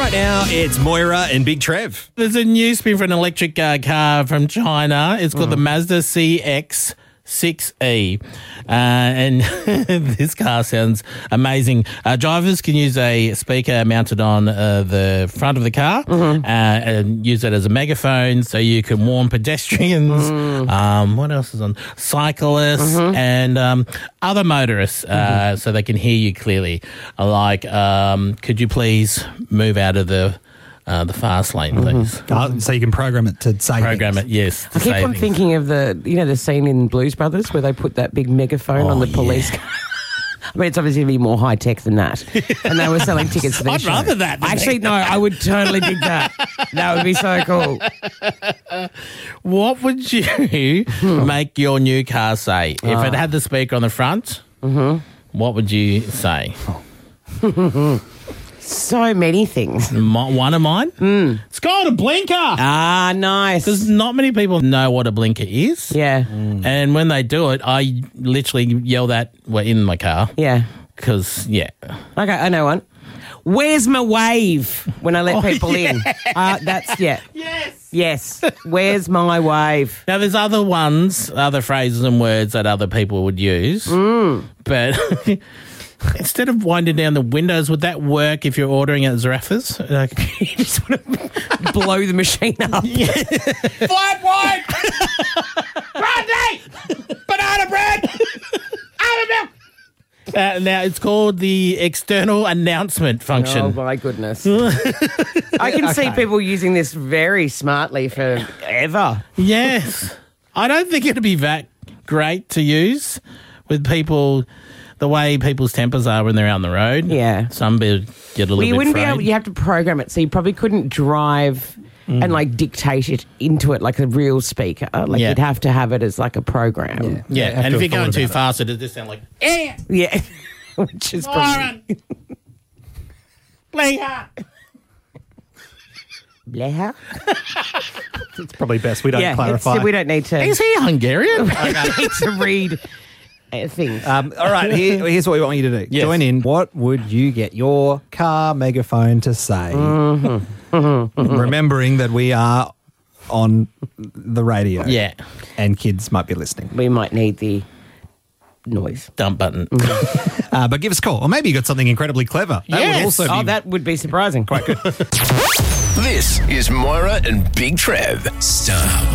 Right now, it's Moira and Big Trev. There's a new spin for an electric car from China. It's called the Mazda CX-6E. And this car sounds amazing. Drivers can use a speaker mounted on the front of the car and use it as a megaphone so you can warn pedestrians. What else is on? Cyclists and other motorists so they can hear you clearly. Like, could you please move out of the fast lane, please? So you can program it to say Program it, yes. I keep on thinking of the scene in Blues Brothers where they put that big megaphone on the police car. I mean, it's obviously going to be more high tech than that. And they were selling tickets for their show. I'd rather that. Actually, no, I would totally dig that. That would be so cool. What would you make your new car say? If it had the speaker on the front, what would you say? So many things. One of mine? It's called a blinker. Ah, nice. Because not many people know what a blinker is. Yeah. And when they do it, I literally yell that in my car. Yeah. Because, Okay, I know one. Where's my wave when I let people in? Yes. Where's my wave? Now, there's other phrases and words that other people would use. But instead of winding down the windows, would that work if you're ordering at Zareffa's? You just want to blow the machine up. Flat white! Brandy! Banana bread! Almond milk! Now, it's called the external announcement function. Oh, my goodness. I can see people using this very smartly forever. Yes. I don't think it'd be that great to use with people, the way people's tempers are when they're out on the road. Yeah. Some get a little bit you wouldn't be afraid. able, you have to program it, so you probably couldn't drive and dictate it into it like a real speaker. You'd have to have it as like a program. Yeah, and if you're going too fast, it'll just sound like, Yeah. Which is probably... Bleha! Bleha? It's probably best we don't clarify. We don't need to... Is he Hungarian? We don't need to read things. All right, here's what we want you to do. Yes. Join in. What would you get your car megaphone to say? Remembering that we are on the radio. Yeah. And kids might be listening. We might need the noise. Dump button. But give us a call. Or maybe you got something incredibly clever. That would also be that would be surprising. quite good. This is Moira and Big Trev. Star